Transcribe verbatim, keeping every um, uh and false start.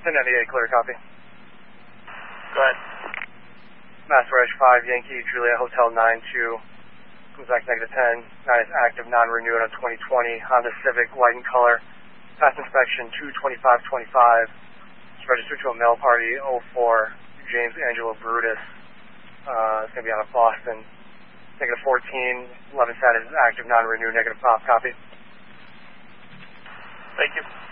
Boston, ninety-eight, clear, copy. Go ahead. Master Edge five, Yankee, Juliet, Hotel nine two, comes back negative ten, nine is active, non-renewed on twenty twenty, Honda Civic, white in color, past inspection two twenty-five twenty-five, it's registered to a mail party, oh four, James Angelo Brutus, uh, it's going to be out of Boston, negative fourteen, eleven status is active, non-renewed, negative five, copy. Thank you.